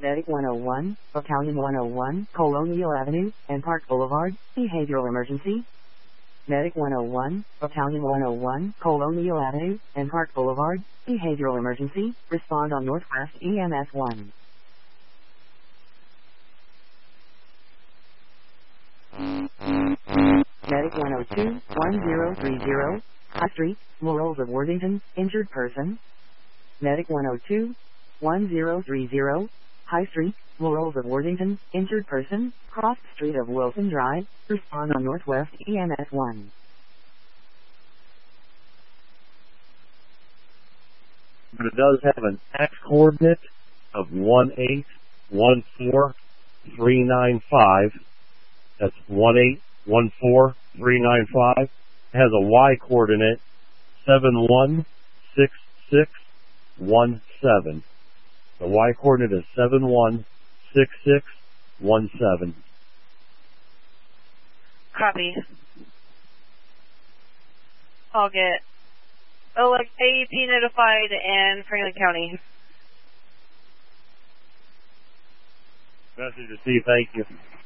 Medic 101, Battalion 101, Colonial Avenue, and Park Boulevard, behavioral emergency. Medic 101, Battalion 101, Colonial Avenue, and Park Boulevard, behavioral emergency, respond on Northwest EMS 1. Medic 102, 1030, High Street, Laurels of Worthington, injured person. Medic 102, 1030, High Street, Laurels of Worthington, injured person, cross street of Wilson Drive, respond on Northwest EMS 1. But it does have an X coordinate of 1814395. That's 1814395. It has a Y coordinate 716617. The Y coordinate is 716617. Copy. I'll get AEP notified and Franklin County. Message received. Thank you.